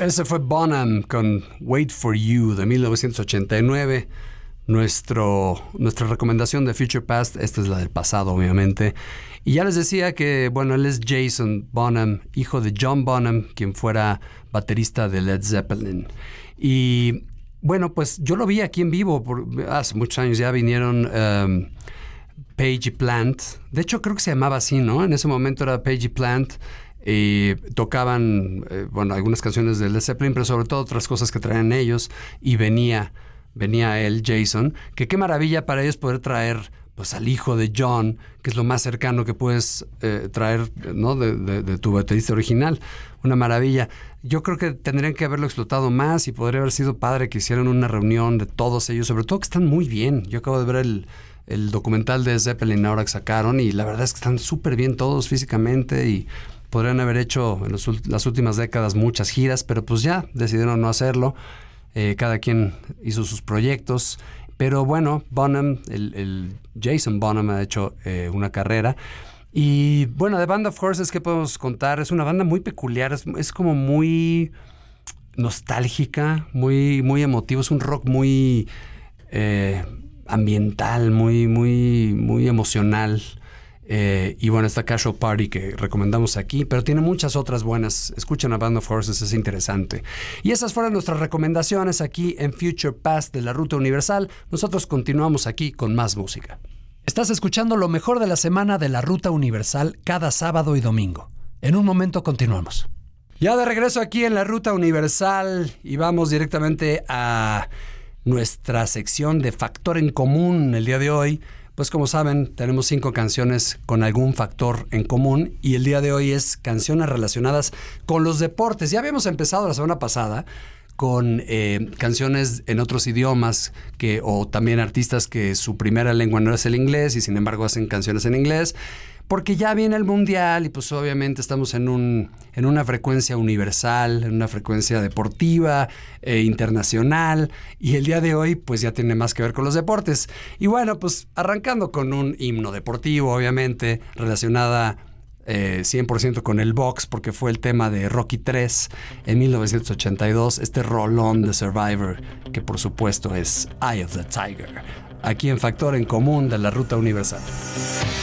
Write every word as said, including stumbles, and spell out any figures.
Ese fue Bonham con Wait for You de mil novecientos ochenta y nueve. Nuestro, nuestra recomendación de Future Past, esta es la del pasado, obviamente. Y ya les decía que, bueno, él es Jason Bonham, hijo de John Bonham, quien fuera baterista de Led Zeppelin. Y bueno, pues yo lo vi aquí en vivo por, hace muchos años. Ya vinieron um, Page y Plant. De hecho, creo que se llamaba así, ¿no? En ese momento era Page y Plant. Y tocaban, eh, bueno, algunas canciones de Led Zeppelin, pero sobre todo otras cosas que traían ellos. Y venía... Venía él, Jason, que qué maravilla para ellos poder traer pues al hijo de John, que es lo más cercano que puedes eh, traer, ¿no? de, de, de tu baterista original. Una maravilla. Yo creo que tendrían que haberlo explotado más y podría haber sido padre que hicieran una reunión de todos ellos, sobre todo que están muy bien. Yo acabo de ver el, el documental de Zeppelin ahora que sacaron y la verdad es que están súper bien todos físicamente y podrían haber hecho en los, las últimas décadas muchas giras, pero pues ya decidieron no hacerlo. Eh, cada quien hizo sus proyectos, pero bueno, Bonham, el, el Jason Bonham ha hecho eh, una carrera. Y bueno, de Band of Horses, ¿qué podemos contar? Es una banda muy peculiar, es, es como muy nostálgica, muy, muy emotivo, es un rock muy eh, ambiental, muy, muy, muy emocional. Eh, y bueno, está Casual Party que recomendamos aquí, pero tiene muchas otras buenas. Escuchen a Band of Horses, es interesante. Y esas fueron nuestras recomendaciones aquí en Future Past de la Ruta Universal. Nosotros continuamos aquí con más música. Estás escuchando lo mejor de la semana de la Ruta Universal cada sábado y domingo. En un momento continuamos. Ya de regreso aquí en la Ruta Universal y vamos directamente a nuestra sección de Factor en Común el día de hoy. Pues como saben, tenemos cinco canciones con algún factor en común y el día de hoy es canciones relacionadas con los deportes. Ya habíamos empezado la semana pasada con eh, canciones en otros idiomas que, o también artistas que su primera lengua no es el inglés y sin embargo hacen canciones en inglés. Porque ya viene el mundial y pues obviamente estamos en un en una frecuencia universal, en una frecuencia deportiva, eh, internacional, y el día de hoy pues ya tiene más que ver con los deportes. Y bueno, pues arrancando con un himno deportivo, obviamente, relacionada eh, cien por ciento con el box, porque fue el tema de Rocky tres en mil novecientos ochenta y dos, este rolón de Survivor, que por supuesto es Eye of the Tiger, aquí en Factor en Común de la Ruta Universal.